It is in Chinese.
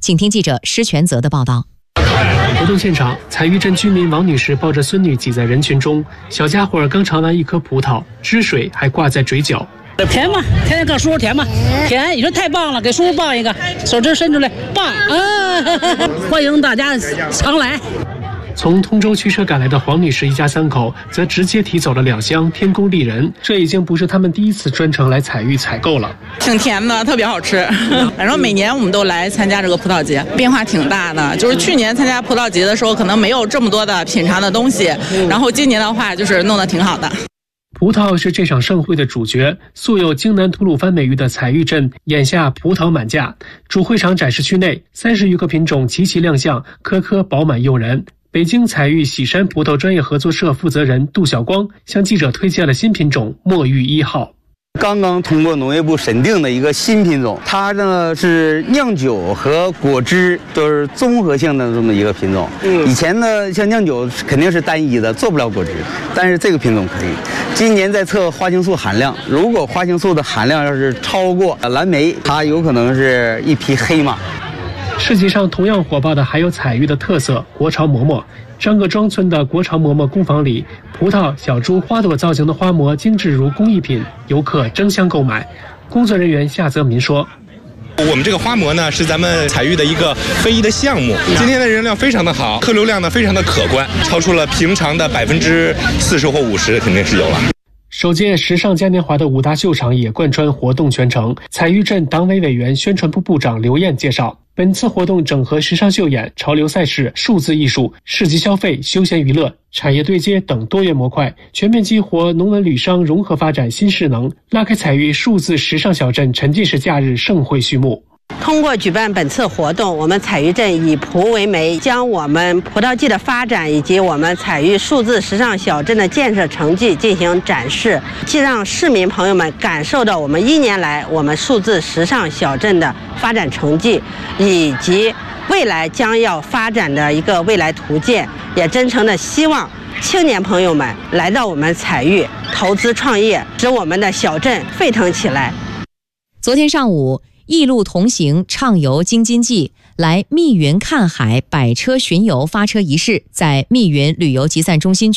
请听记者施全泽的报道。 活动现场，彩玉镇居民王女士抱着孙女挤在人群中，小家伙刚尝完一颗葡萄，汁水还挂在嘴角。 甜吗？天天告叔叔甜吗？甜！你说太棒了，给叔叔抱一个，手指伸出来，棒啊！欢迎大家常来。 从通州驱车赶来的黄女士一家3口则直接提走了2箱天宫丽人，这已经不是他们第一次专程来彩玉采购了。 挺甜的，特别好吃。反正每年我们都来参加这个葡萄节，变化挺大的。就是去年参加葡萄节的时候，可能没有这么多的品尝的东西，然后今年的话就是弄得挺好的。 葡萄是这场盛会的主角，素有京南吐鲁番美誉的彩玉镇眼下葡萄满架。主会场展示区内30余个品种齐齐亮相，颗颗饱满诱人。北京彩玉喜山葡萄专业合作社负责人杜晓光向记者推荐了新品种墨玉1号。 刚刚通过农业部审定的一个新品种，它呢是酿酒和果汁都是综合性的这么一个品种。以前呢，像酿酒肯定是单一的，做不了果汁，但是这个品种可以。今年在测花青素含量，如果花青素的含量要是超过蓝莓，它有可能是一匹黑马。 市集上同样火爆的还有彩玉的特色国潮馍馍。张各庄村的国潮馍馍工坊里，葡萄、小猪、花朵造型的花馍精致如工艺品，游客争相购买。工作人员夏泽民说：“ 我们这个花馍呢，是咱们彩玉的一个非遗的项目。今天的人流非常的好，客流量呢非常的可观，超出了平常的40%或50%，肯定是有了。” 首届时尚嘉年华的5大秀场也贯穿活动全程。彩玉镇党委委员、宣传部部长刘艳介绍，本次活动整合时尚秀演、潮流赛事、数字艺术、市集消费、休闲娱乐、产业对接等多元模块，全面激活农文旅商融合发展新势能，拉开彩玉数字时尚小镇沉浸式假日盛会序幕。 通过举办本次活动，我们彩玉镇以葡为媒，将我们葡萄季的发展以及我们彩玉数字时尚小镇的建设成绩进行展示，既让市民朋友们感受到我们1年来我们数字时尚小镇的发展成绩，以及未来将要发展的一个未来图鉴，也真诚的希望青年朋友们来到我们彩玉投资创业，使我们的小镇沸腾起来。 昨天上午，异路同行畅游京津冀，来密云看海百车巡游发车仪式在密云旅游集散中心